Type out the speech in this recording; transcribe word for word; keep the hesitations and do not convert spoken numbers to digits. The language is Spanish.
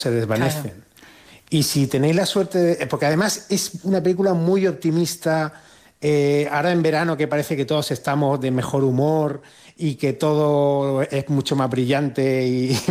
se Claro. desvanecen. Y si tenéis la suerte de... Porque además es una película muy optimista. Eh, ahora en verano que parece que todos estamos de mejor humor y que todo es mucho más brillante y